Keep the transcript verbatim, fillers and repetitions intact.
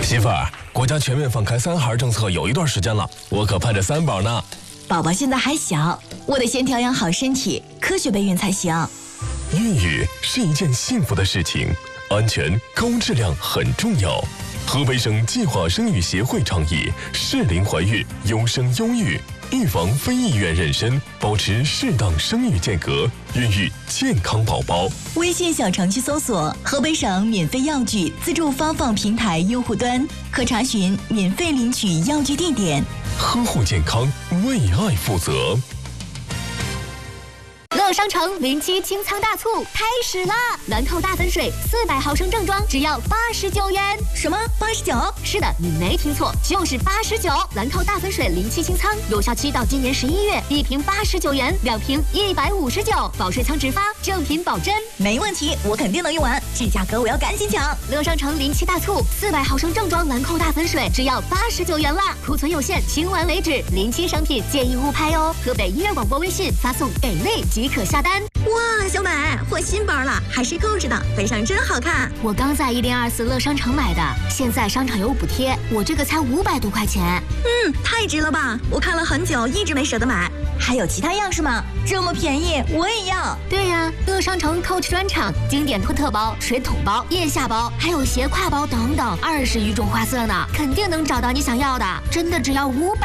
媳妇儿，国家全面放开三孩政策有一段时间了，我可盼着三宝呢。 宝宝现在还小，我得先调养好身体，科学备孕才行。 孕育是一件幸福的事情，安全高质量很重要。河北省计划生育协会倡议适龄怀孕，优生优育，预防非意愿妊娠，保持适当生育间隔，孕育健康宝宝。 微信小程序搜索河北省免费药具自助发放平台用户端，可查询免费领取药具地点。 呵护健康，为爱负责。 乐商城零七清仓大促开始啦！兰蔻大粉水四百毫升正装只要八十九元。 什么？八十九？ 是的，你没听错，就是八十九。兰蔻大粉水零七清仓有效期到今年十一月，一瓶八十九元，两瓶一百五十九，保水仓直发，正品保真。 没问题，我肯定能用完，这价格我要赶紧抢！ 乐商城零七大促，四百毫升正装兰蔻大粉水只要八十九元啦，库存有限，清完为止。零七商品建议勿拍哦。河北音乐广播微信发送给力即可下单。 哇，小美换新包了，还是扣子的，背上真好看。 我刚在一零二四乐商城买的，现在商场有补贴，我这个才五百多块钱。 嗯，太值了吧！我看了很久，一直没舍得买。 还有其他样式吗？这么便宜，我也要。 对呀、啊，乐商城 Coach 专场，经典托特包、水桶包、腋下包，还有斜挎包等等，二十余种花色呢，肯定能找到你想要的。真的只要五百。